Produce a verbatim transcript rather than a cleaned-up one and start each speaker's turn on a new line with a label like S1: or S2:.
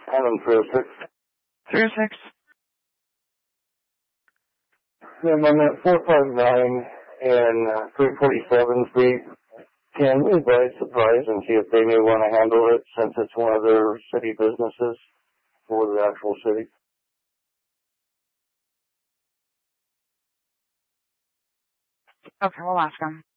S1: I'm in three oh six.
S2: three oh six.
S1: I'm on that four five nine and uh, three forty-seven Street. Can we buy supplies and see if they may want to handle it since it's one of their city businesses for the actual city?
S2: Okay, we'll ask them.